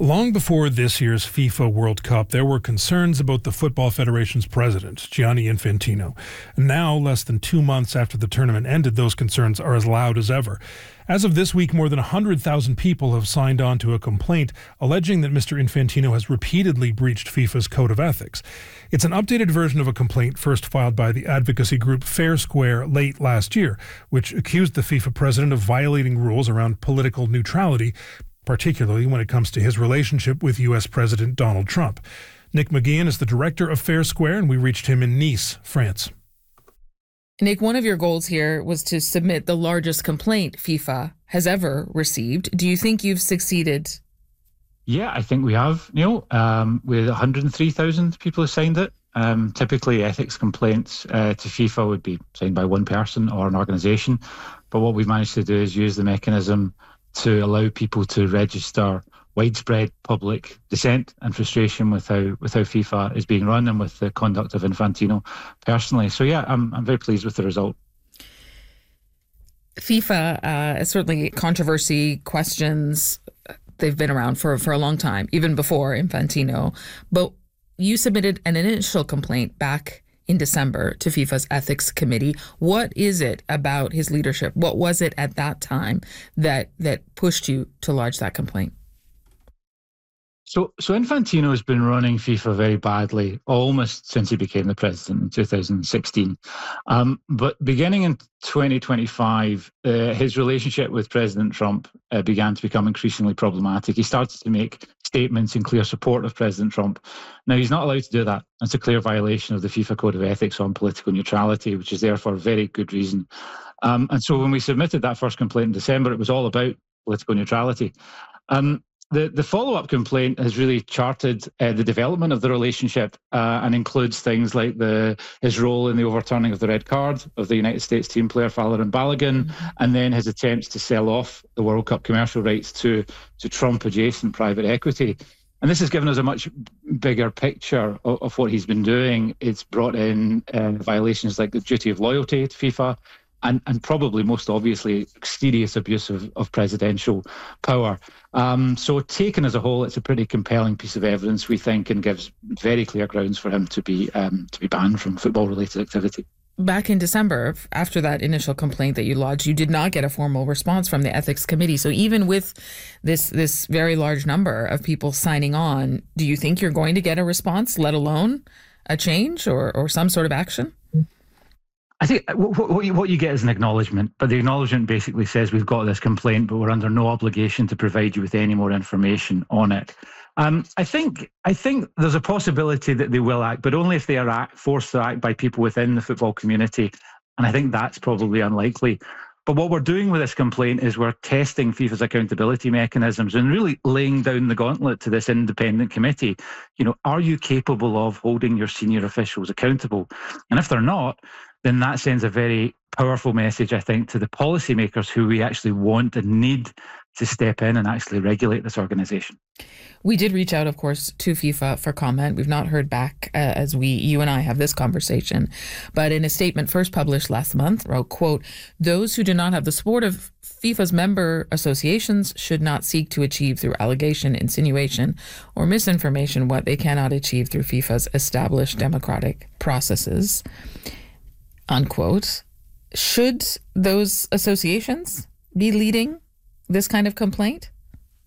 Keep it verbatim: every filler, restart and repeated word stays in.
Long before this year's FIFA World Cup, there were concerns about the Football Federation's president, Gianni Infantino. Now, less than two months after the tournament ended, those concerns are as loud as ever. As of this week, more than one hundred thousand people have signed on to a complaint alleging that Mister Infantino has repeatedly breached FIFA's code of ethics. It's an updated version of a complaint first filed by the advocacy group Fair Square late last year, which accused the FIFA president of violating rules around political neutrality, particularly when it comes to his relationship with U S President Donald Trump. Nick McGeehan is the director of Fair Square, and we reached him in Nice, France. Nick, one of your goals here was to submit the largest complaint FIFA has ever received. Do you think you've succeeded? Yeah, I think we have, Neil. Um, with one hundred three thousand people who signed it. Um, typically, ethics complaints uh, to FIFA would be signed by one person or an organisation. But what we've managed to do is use the mechanism to allow people to register widespread public dissent and frustration with how with how FIFA is being run and with the conduct of Infantino personally. So yeah, I'm I'm very pleased with the result. FIFA, uh, certainly controversy, questions, they've been around for, for a long time, even before Infantino. But you submitted an initial complaint back in December to FIFA's ethics committee. What is it about his leadership? What was it at that time that that pushed you to lodge that complaint? So, so Infantino has been running FIFA very badly almost since he became the president in two thousand sixteen. Um, but beginning in twenty twenty-five, uh, his relationship with President Trump uh, began to become increasingly problematic. He started to make statements in clear support of President Trump. Now, he's not allowed to do that. It's a clear violation of the FIFA Code of Ethics on political neutrality, which is there for a very good reason. Um, and so when we submitted that first complaint in December, it was all about political neutrality. Um, The, the follow-up complaint has really charted uh, the development of the relationship uh, and includes things like the his role in the overturning of the red card of the United States team player Falarin Balogun, mm-hmm. and then his attempts to sell off the World Cup commercial rights to, to Trump-adjacent private equity. And this has given us a much bigger picture of, of what he's been doing. It's brought in uh, violations like the duty of loyalty to FIFA, And, and probably most obviously serious abuse of, of presidential power. Um, so taken as a whole, it's a pretty compelling piece of evidence, we think, and gives very clear grounds for him to be um, to be banned from football-related activity. Back in December, after that initial complaint that you lodged, you did not get a formal response from the ethics committee. So even with this this very large number of people signing on, do you think you're going to get a response, let alone a change or, or some sort of action? I think what you, what you get is an acknowledgement, but the acknowledgement basically says we've got this complaint, but we're under no obligation to provide you with any more information on it. Um, I think I think there's a possibility that they will act, but only if they are act, forced to act by people within the football community, and I think that's probably unlikely. But what we're doing with this complaint is we're testing FIFA's accountability mechanisms and really laying down the gauntlet to this independent committee. You know, are you capable of holding your senior officials accountable? And if they're not, then that sends a very powerful message, I think, to the policymakers who we actually want and need to step in and actually regulate this organisation. We did reach out, of course, to FIFA for comment. We've not heard back uh, as we, you and I, have this conversation. But in a statement first published last month, wrote, quote, "Those who do not have the support of FIFA's member associations should not seek to achieve through allegation, insinuation, or misinformation what they cannot achieve through FIFA's established democratic processes." Unquote. Should those associations be leading this kind of complaint?